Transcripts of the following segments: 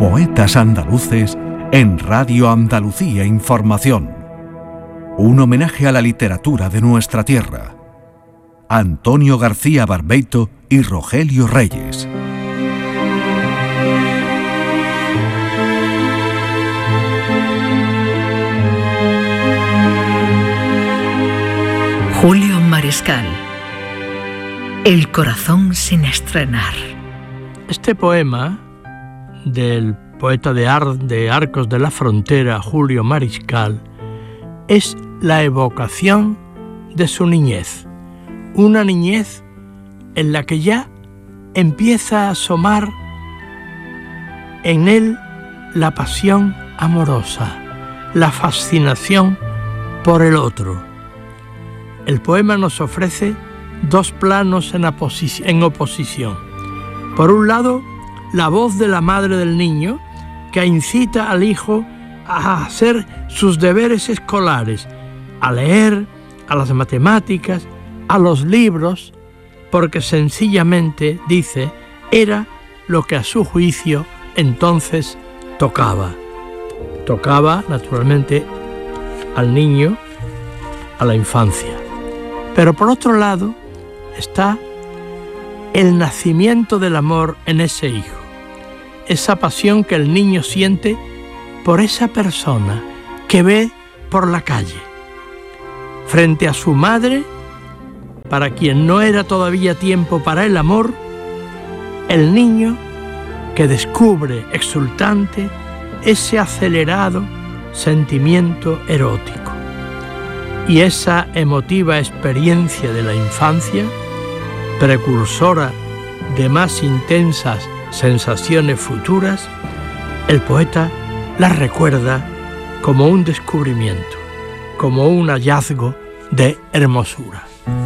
Poetas andaluces en Radio Andalucía Información. Un homenaje a la literatura de nuestra tierra. Antonio García Barbeito y Rogelio Reyes. Julio Mariscal. El corazón sin estrenar. Este poema del poeta de Arcos de la Frontera, Julio Mariscal, es la evocación de su niñez. Una niñez en la que ya empieza a asomar en él la pasión amorosa, la fascinación por el otro. El poema nos ofrece dos planos en oposición. Por un lado, la voz de la madre del niño, que incita al hijo a hacer sus deberes escolares, a leer, a las matemáticas, a los libros, porque sencillamente, dice, era lo que a su juicio entonces tocaba. Tocaba, naturalmente, al niño, a la infancia. Pero por otro lado está el nacimiento del amor en ese hijo, esa pasión que el niño siente por esa persona que ve por la calle. Frente a su madre, para quien no era todavía tiempo para el amor, el niño que descubre exultante ese acelerado sentimiento erótico. Y esa emotiva experiencia de la infancia, precursora de más intensas sensaciones futuras, el poeta la recuerda como un descubrimiento, como un hallazgo de hermosura.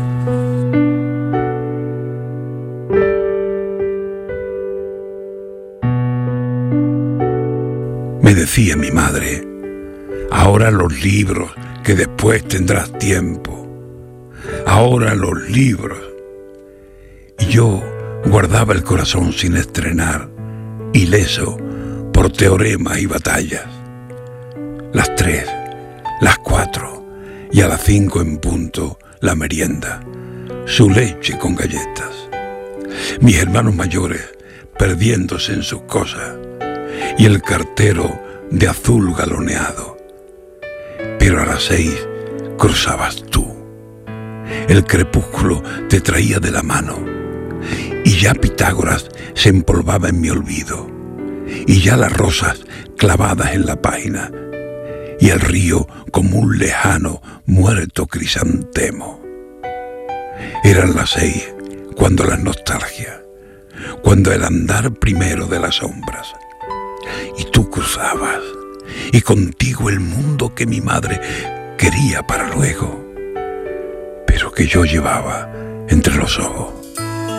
Me decía mi madre, ahora los libros, que después tendrás tiempo. Ahora los libros. Y yo guardaba el corazón sin estrenar, ileso por teoremas y batallas. Las 3, las 4 y a las 5 en punto la merienda, su leche con galletas. Mis hermanos mayores perdiéndose en sus cosas y el cartero de azul galoneado. Pero a las 6 cruzabas tú. El crepúsculo te traía de la mano y ya Pitágoras se empolvaba en mi olvido y ya las rosas clavadas en la página y el río como un lejano muerto crisantemo. Eran las 6 cuando la nostalgia, cuando el andar primero de las sombras y tú cruzabas y contigo el mundo que mi madre quería para luego, pero que yo llevaba entre los ojos.